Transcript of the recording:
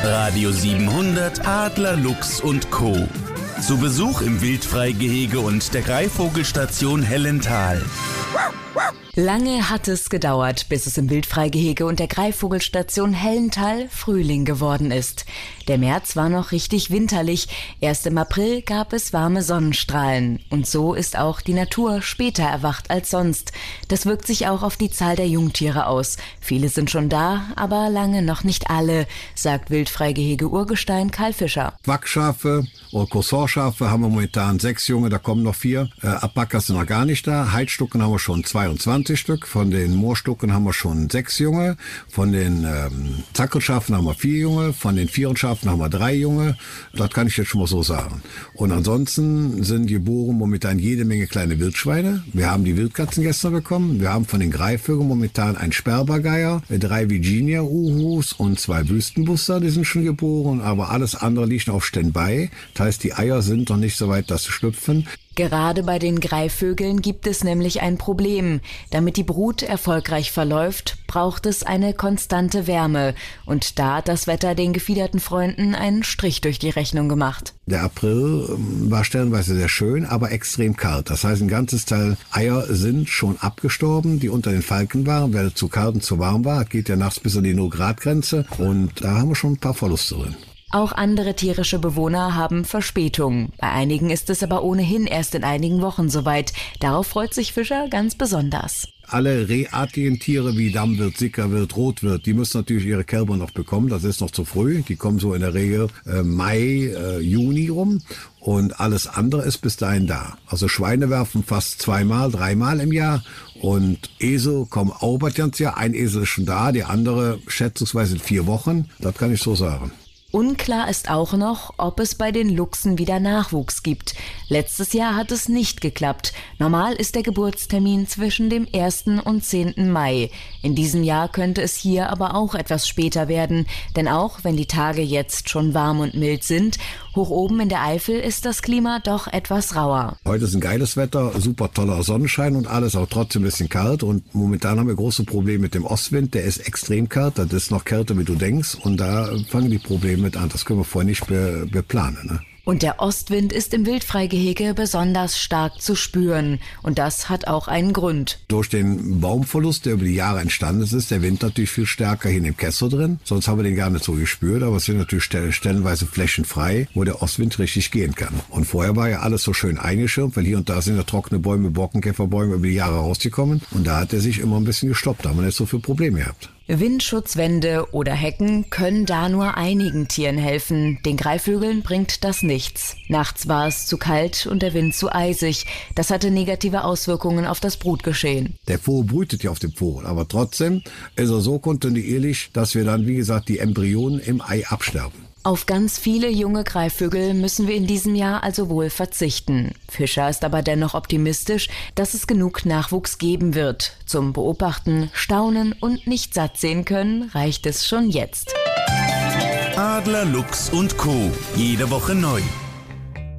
Radio 700 Adler, Luchs und Co. Zu Besuch im Wildfreigehege und der Greifvogelstation Hellental. Lange hat es gedauert, bis es im Wildfreigehege und der Greifvogelstation Hellental Frühling geworden ist. Der März war noch richtig winterlich. Erst im April gab es warme Sonnenstrahlen. Und so ist auch die Natur später erwacht als sonst. Das wirkt sich auch auf die Zahl der Jungtiere aus. Viele sind schon da, aber lange noch nicht alle, sagt Wildfreigehege-Urgestein Karl Fischer. Wachschafe oder Coursonschafe haben wir momentan 6 Junge, da kommen noch 4. Alpakas sind noch gar nicht da. Heidstucken haben wir schon 22 Stück. Von den Moorstucken haben wir schon 6 Junge. Von den Zackelschafen haben wir 4 Junge. Von den Vierenschafen haben wir 3 Junge. Das kann ich jetzt schon mal so sagen. Und ansonsten sind geboren momentan jede Menge kleine Wildschweine. Wir haben die Wildkatzen gestern bekommen. Wir haben von den Greifvögeln momentan einen Sperbergeier, 3 Virginia-Uhus und 2 Wüstenbuster, die sind schon geboren. Aber alles andere liegt noch auf Standby. Das heißt, die Eier sind noch nicht so weit, dass sie schlüpfen. Gerade bei den Greifvögeln gibt es nämlich ein Problem. Damit die Brut erfolgreich verläuft, braucht es eine konstante Wärme. Und da hat das Wetter den gefiederten Freunden einen Strich durch die Rechnung gemacht. Der April war stellenweise sehr schön, aber extrem kalt. Das heißt, ein ganzes Teil Eier sind schon abgestorben, die unter den Falken waren, weil es zu kalt und zu warm war. Es geht ja nachts bis an die 0-Grad-Grenze und da haben wir schon ein paar Verluste drin. Auch andere tierische Bewohner haben Verspätung. Bei einigen ist es aber ohnehin erst in einigen Wochen soweit. Darauf freut sich Fischer ganz besonders. Alle rehartigen Tiere wie Dammwild, Sickerwild, Rotwild, die müssen natürlich ihre Kälber noch bekommen. Das ist noch zu früh. Die kommen so in der Regel Mai, Juni rum. Und alles andere ist bis dahin da. Also Schweine werfen fast 2-mal, 3-mal im Jahr. Und Esel kommen auch bald ganz Jahr. Ein Esel ist schon da, die andere schätzungsweise in 4 Wochen. Das kann ich so sagen. Unklar ist auch noch, ob es bei den Luchsen wieder Nachwuchs gibt. Letztes Jahr hat es nicht geklappt. Normal ist der Geburtstermin zwischen dem 1. und 10. Mai. In diesem Jahr könnte es hier aber auch etwas später werden. Denn auch wenn die Tage jetzt schon warm und mild sind, hoch oben in der Eifel ist das Klima doch etwas rauer. Heute ist ein geiles Wetter, super toller Sonnenschein und alles, auch trotzdem ein bisschen kalt. Und momentan haben wir große Probleme mit dem Ostwind. Der ist extrem kalt, das ist noch kälter, wie du denkst. Und da fangen die Probleme mit an. Das können wir vorher nicht beplanen, ne? Und der Ostwind ist im Wildfreigehege besonders stark zu spüren. Und das hat auch einen Grund. Durch den Baumverlust, der über die Jahre entstanden ist, der Wind natürlich viel stärker hier in dem Kessel drin. Sonst haben wir den gar nicht so gespürt, aber es sind natürlich stellenweise Flächen frei, wo der Ostwind richtig gehen kann. Und vorher war ja alles so schön eingeschirmt, weil hier und da sind ja trockene Bäume, Borkenkäferbäume über die Jahre rausgekommen. Und da hat er sich immer ein bisschen gestoppt. Da haben wir nicht so viele Probleme gehabt. Windschutzwände oder Hecken können da nur einigen Tieren helfen. Den Greifvögeln bringt das nichts. Nachts war es zu kalt und der Wind zu eisig. Das hatte negative Auswirkungen auf das Brutgeschehen. Der Vogel brütet ja auf dem Vogel, aber trotzdem ist er so kontinuierlich, dass wir dann, wie gesagt, die Embryonen im Ei absterben. Auf ganz viele junge Greifvögel müssen wir in diesem Jahr also wohl verzichten. Fischer ist aber dennoch optimistisch, dass es genug Nachwuchs geben wird. Zum Beobachten, Staunen und nicht satt sehen können, reicht es schon jetzt. Adler, Luchs und Co. Jede Woche neu.